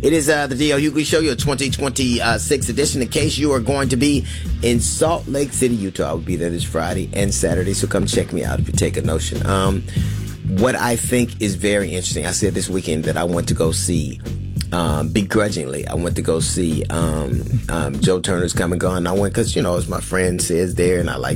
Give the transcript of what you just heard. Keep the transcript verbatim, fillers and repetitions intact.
It is uh, the D L Hughley Show, your twenty twenty-six edition. In case you are going to be in Salt Lake City, Utah, I will be there this Friday and Saturday, so come check me out if you take a notion. Um, what I think is very interesting, I said this weekend that I went to go see, um, begrudgingly, I went to go see um, um, Joe Turner's Come and Gone. I went because, you know, as my friend says there, and I like